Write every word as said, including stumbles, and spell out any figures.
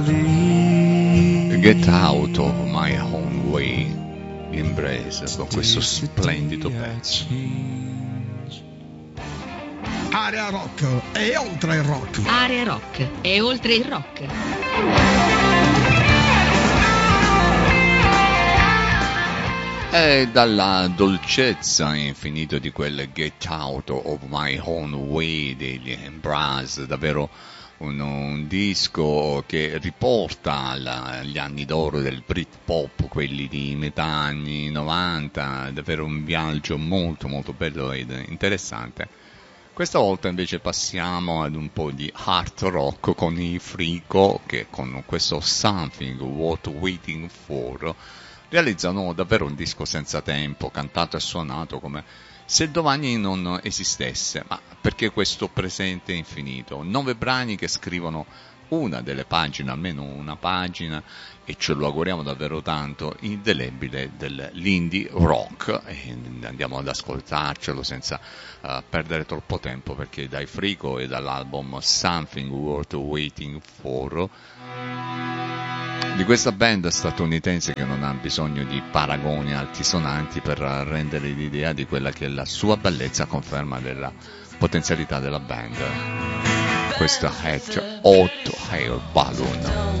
Get Out of My Own Way, Embrace, con questo splendido pezzo. Area rock e oltre il rock. Area rock e oltre il rock. E dalla dolcezza infinita di quel Get Out of My Own Way degli Embrace, davvero un, un disco che riporta alla, agli anni d'oro del Britpop, quelli di metà anni novanta, davvero un viaggio molto molto bello ed interessante. Questa volta invece passiamo ad un po' di hard rock con i Frico, che con questo Something Worth Waiting For realizzano davvero un disco senza tempo, cantato e suonato come se domani non esistesse, ma perché questo presente è infinito. Nove brani che scrivono una delle pagine, almeno una pagina, e ce lo auguriamo davvero tanto, indelebile dell'indie rock, e andiamo ad ascoltarcelo senza uh, perdere troppo tempo, perché dai Frico e dall'album Something Worth Waiting For, di questa band statunitense che non ha bisogno di paragoni altisonanti per rendere l'idea di quella che è la sua bellezza, conferma della potenzialità della band. Questa Hot Hot Air Balloon.